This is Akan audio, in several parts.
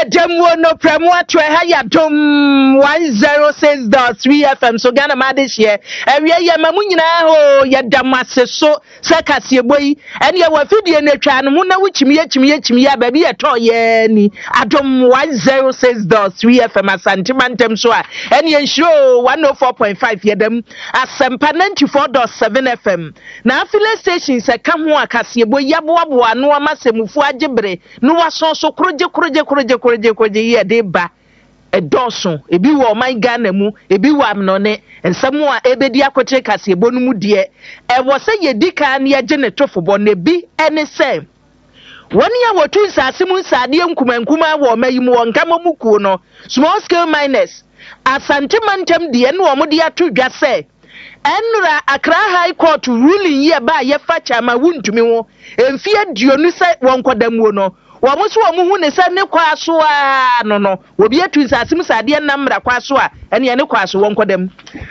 Jamu no premo to ha dom 106.3 FM so Ghana ma this year ewie ye mamu nyina ho ye damase so sekase boyi ene ye wa fidie na twa no na wuchimi ya ba bi ye to ye ni adom 106.3 FM Asante Mantem so a ene ye show 104.5 ye dem Asempa 94.7 FM na affiliate station se ka ho akase boyi aboabo ano amasemufu agebre no waso so kroje ye de ba edoso ebi wo man Ghana mu ebi wo amnone ensemu a ebedi akoche kase ebonu mu de e wo se ye dika na ye gene tofo na bi ene se woni ya wotu nsase mu nsade nkumankuma wo mayimu wo nkama mukuo no small scale miners Asante Mantem de no wo de atodwa se enra Accra High Court ruling ye ba ye fa chama wuntumi wo emfi aduonu se won kodamu no wamuso wamuhu ne se ne kwaso a no obi atu nsasem sade na mra kwaso a ene ne kwaso won kodam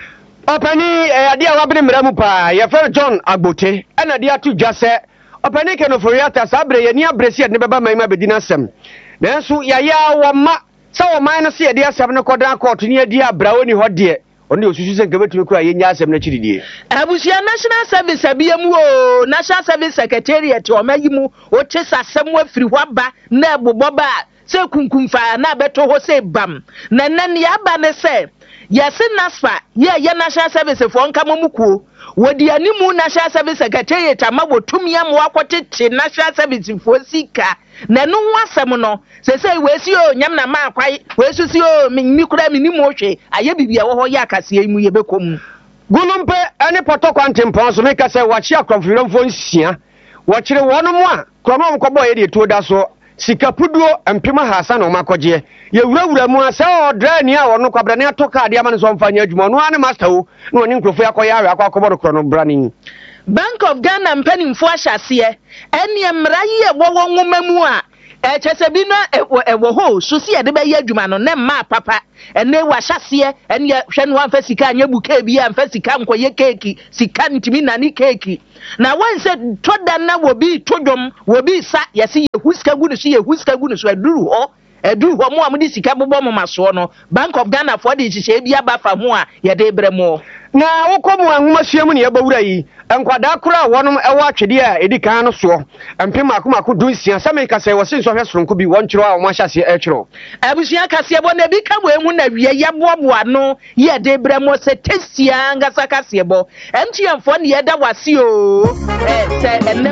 opani ade a wabene mra mu pa ye fer John Agbote ena de atu dwase opani ke no foriata sabre ye ni abresi ne beba mai ma bedina asem nanso ya wo ma sa wo mai no se ye de asem ne kodan court ni adi abra woni hode oni osusu se gebetumi kura ye nya asem na chiridie abusia National Service abiamu o National Service Secretariat o mayimu o chesa asem afiri hwaba na eboboba se kunkumfa na beto ho se bam na nan ya ba ne se yesi nasfa ye National Service fo nka momukuo wodi animu National Service Secretariat amabotumi am wakotete National Service fo sika na no wasem no se wesi o nyam na ma kwai wesi si o mi kura mi ni mo hwe aye bibia wo ho ya akase mu ye bekom gulumpe ene potokwantempo so meka se wachi akromfiro fo nsia wachire wono mu a kromo mkobo ye de to da so sikapuduo empema hasa na makoje ye wurawura mu asa odra ni a wono kwabra ne atoka ade ama ne so mfanya adwuma no ane master wo no ni nkrofo yakoya awe akwakobo krono brani Bank of Ghana mpanimfo ahyase ene mra ye wowo nwoma a echese bi na ewo ho so si ade be ye adwuma no ne ma papa ene wa hyase ene hwe no amfa sika anya buka bi amfa sika nkoye keki sika ntimi na ni keki na wanse toda na wobi todwom wobi sa yesi ye huska gunu so aduru ho mo amudi sika bobo mo maso no Bank of Ghana for the hihye bi aba fa ho a ye de bre mo na wokomu anwuma suamu ne yebawura yi enkwada kura wonom ewa atwede a edikan no so empema akomako dunsia sameka se wose nso hwe soronko bi wonkyero a wo ahyase ekyero abusia kase bo na bi ka bo emu na wie yeboboa no ye de bre mo se tesia ngasa kase bo entiamfo ne ye da wase o se enne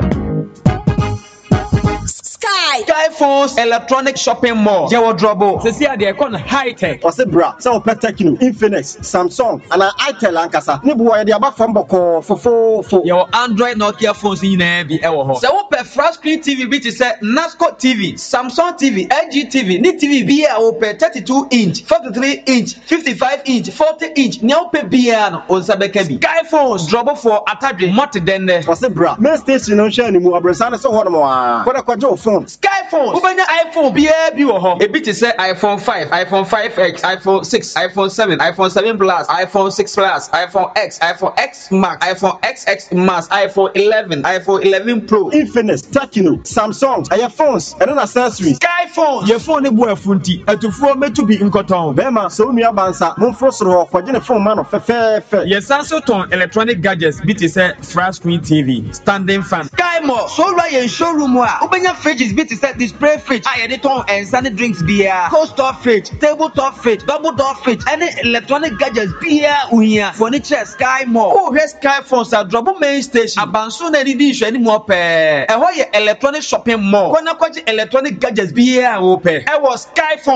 Sky Phones Electronic Shopping Mall. Your wardrobe. Se see they call high tech. Ose bra. Se o Techno, Infinix, Samsung, and Itel ankasa. Ni buwa de aba from boko fo. Your Android Nokia phones in be ewo ho. Se o pe flat screen TV bi ti se Nasco TV, Samsung TV, LG TV, ni TV bi e o pe 32 inch, 43 inch, 55 inch, 40 inch. Ni o pe bi no on sabeka bi. Sky Phones drop for atadwe mot den. Ose bra. Main station no share ni mu abresa na so ho no mo a. Koda kwajo phone. Sky Phones. Ubanya iPhone bi wo ho. E bi ti say iPhone 5, iPhone 5X, iPhone 6, iPhone 7, iPhone 7 Plus, iPhone 6 Plus, iPhone X, iPhone X Max, iPhone XX Max, iPhone 11, iPhone 11 Pro, Infinix, Techno, Samsung, iPhones, and an accessory. Sky Phones. Your phone e bo afunti. Etufo metu bi nkoton. Bema so mi abansa. Mo frosro ho kwaje ne phone man fe. Yes, Samsung electronic gadgets bi ti say flat screen TV, standing fan. Sky Mall. So right in showroom a. Ubanya fridges bi ti say display fridge. Aye de ton and sunny drinks beer. Coaster fridge, tabletop fridge, double door fridge. Any electronic gadgets beer uhia. Furniture Sky Mall. Oh, here Sky Phones are drop main station. Abanso na didi hwe ni mo pe. Eho ye electronic shopping mall. Kwana kwaje electronic gadgets beer wo pe. E was Sky Phones